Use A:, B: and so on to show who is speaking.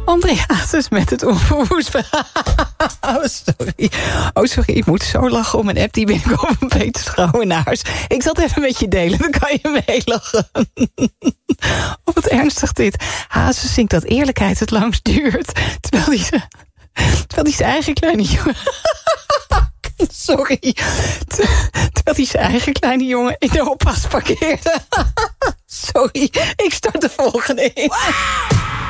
A: André Hazes met het onverwoestbaar. Sorry, ik moet zo lachen om een app die binnenkomt van Peter Schouwenaars. Ik zal het even met je delen, dan kan je meelachen. Oh, wat ernstig dit. Hazes zingt dat eerlijkheid het langst duurt. Terwijl hij zijn eigen kleine jongen... Sorry. Terwijl hij zijn eigen kleine jongen in de oppas parkeerde. Sorry, ik start de volgende in.